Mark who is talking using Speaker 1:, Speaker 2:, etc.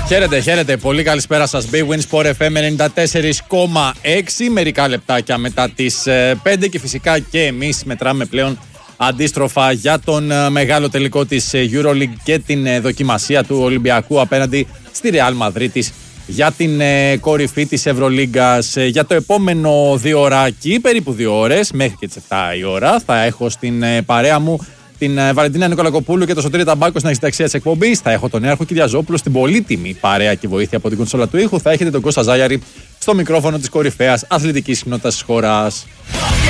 Speaker 1: Χαίρετε. Πολύ καλησπέρα σας. Big Win Sport FM 94,6. Μερικά λεπτάκια μετά τις 5 και φυσικά και εμείς μετράμε πλέον αντίστροφα για τον μεγάλο τελικό της EuroLeague και την δοκιμασία του Ολυμπιακού απέναντι στη Real Madrid για την κορυφή της Ευρωλίγκας. Για το επόμενο 2 ωράκι, περίπου 2 ώρες, μέχρι και τις 7 η ώρα, θα έχω στην παρέα μου την Βαλεντίνα Νικολακοπούλου και τον Σωτήρη Ταμπάκο στην αξιταξία της εκπομπής. Θα έχω τον Νέαρχο Κυριαζόπουλο στην πολύτιμη παρέα και βοήθεια από την κονσόλα του ήχου. Θα έχετε τον Κώστα Ζάγιαρη στο μικρόφωνο της κορυφαίας αθλητικής κοινότητας της χώρας.